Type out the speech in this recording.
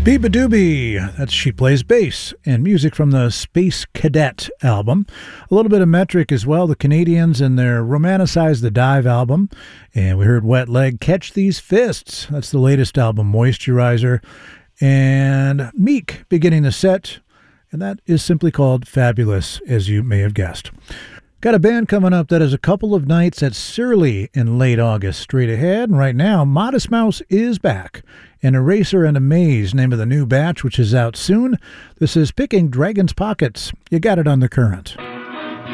Biba Doobie, that's She Plays Bass, and music from the Space Cadet album. A little bit of Metric as well, the Canadians and their Romanticize the Dive album. And we heard Wet Leg, Catch These Fists. That's the latest album, Moisturizer. And Meek beginning the set, and that is simply called Fabulous, as you may have guessed. Got a band coming up that has a couple of nights at Surly in late August straight ahead. And right now, Modest Mouse is back. And Eraser and Amaze, name of the new batch, which is out soon. This is Picking Dragon's Pockets. You got it on The Current.